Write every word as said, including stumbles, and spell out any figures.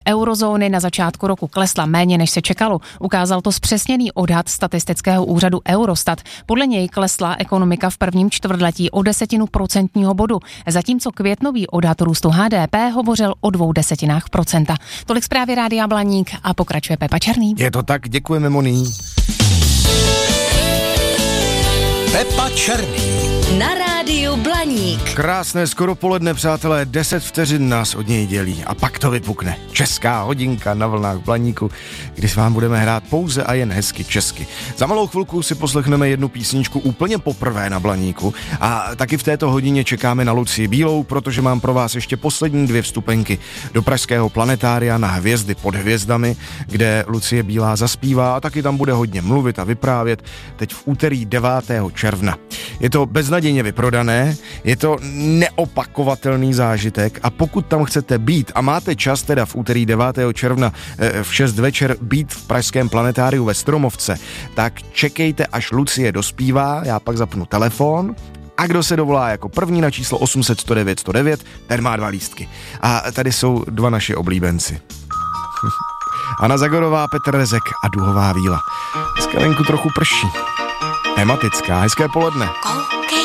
Eurozóny na začátku roku klesla méně, než se čekalo. Ukázal to zpřesněný odhad statistického úřadu Eurostat. Podle něj klesla ekonomika v prvním čtvrtletí o desetinu procentního bodu, zatímco květnový odhad růstu H D P hovořil o dvou desetinách procenta. Tolik zprávy Rádia Blaník a pokračuje Pepa Černý. Je to tak, děkujeme, Moni. Pepa Černý. Na rádiu Blaník. Krásné skoro poledne, přátelé, deset vteřin nás od něj dělí a pak to vypukne. Česká hodinka na vlnách Blaníku, kdy s vám budeme hrát pouze a jen hezky česky. Za malou chvilku si poslechneme jednu písničku úplně poprvé na Blaníku a taky v této hodině čekáme na Lucii Bílou, protože mám pro vás ještě poslední dvě vstupenky do pražského planetária na Hvězdy pod hvězdami, kde Lucie Bílá zaspívá a taky tam bude hodně mluvit a vyprávět teď v úterý devátého června. Je to beznadějně vyprodané, je to neopakovatelný zážitek a pokud tam chcete být a máte čas teda v úterý devátého června v šest večer být v pražském planetáriu ve Stromovce, tak čekejte, až Lucie dospívá, já pak zapnu telefon a kdo se dovolá jako první na číslo osm set sto devět sto devět, ten má dva lístky. A tady jsou dva naši oblíbenci. Anna Zagorová, Petr Rezek a Duhová víla. Dneska venku trochu prší. Tematická, hezké poledne.